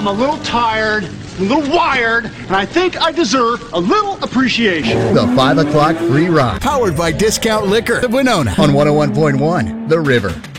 a little tired, a little wired, and I think I deserve a little appreciation. The 5 o'clock free ride. Powered by Discount Liquor of Winona On 101.1 The River.